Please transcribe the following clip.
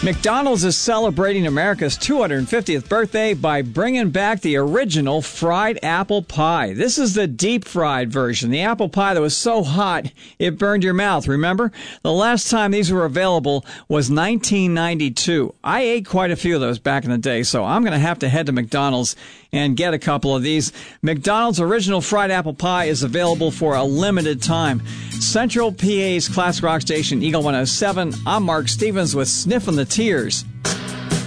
McDonald's is celebrating America's 250th birthday by bringing back the original fried apple pie. This is the deep-fried version, the apple pie that was so hot it burned your mouth, remember? The last time these were available was 1992. I ate quite a few of those back in the day, so I'm going to have to head to McDonald's and get a couple of these. McDonald's original fried apple pie is available for a limited time. Central PA's classic rock station, Eagle 107. I'm Mark Stevens with Sniffin' the Tears.